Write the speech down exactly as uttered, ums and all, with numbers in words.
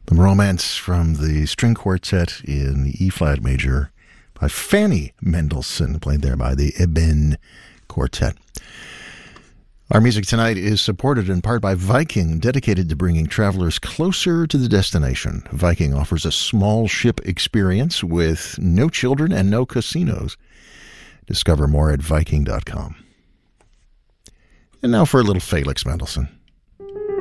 The Romance from the string quartet in the E-flat major by Fanny Mendelssohn, played there by the Eben Quartet. Our music tonight is supported in part by Viking, dedicated to bringing travelers closer to the destination. Viking offers a small ship experience with no children and no casinos. Discover more at Viking dot com. And now for a little Felix Mendelssohn.